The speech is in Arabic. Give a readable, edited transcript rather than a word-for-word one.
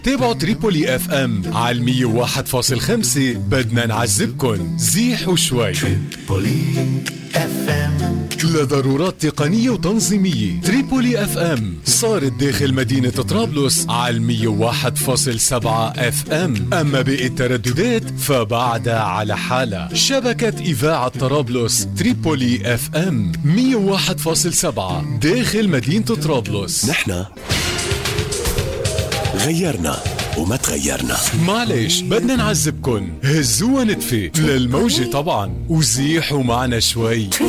تابعوا تريبولي اف ام على 101.5. بدنا نعذبكن زيحوا شوي. تريبولي اف ام لضرورات تقنية وتنظيمية، تريبولي اف ام صارت داخل مدينة طرابلس على 101.7 اف ام. اما باقي الترددات فبعدها على حالة. شبكة اذاعة طرابلس تريبولي اف ام 101.7 داخل مدينة طرابلس. نحن غيرنا وما تغيرنا. معلش بدنا نعذبكن، هزوها نتفي للموجة طبعا وزيحوا معنا شوي.